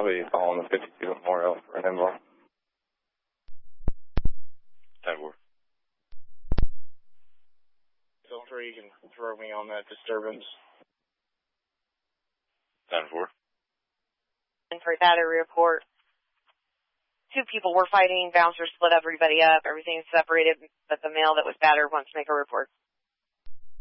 I'll be calling the 52 Memorial for an info. 10-4. Feel free, you can throw me on that disturbance. 10-4. And for battery report, 2 people were fighting, bouncers split everybody up, everything's separated, but the male that was battered wants to make a report.